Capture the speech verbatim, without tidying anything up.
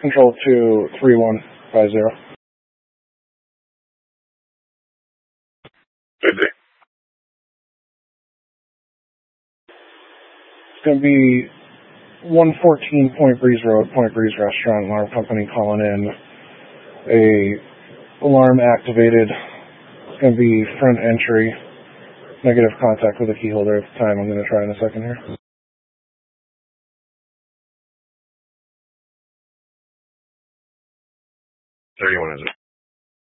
Control two three one five zero. Good day. It's going to be one fourteen Point Breeze Road, Point Breeze Restaurant, alarm company calling in. A alarm activated. It's going to be front entry. Negative contact with the key holder at the time. I'm going to try in a second here. thirty-one is it?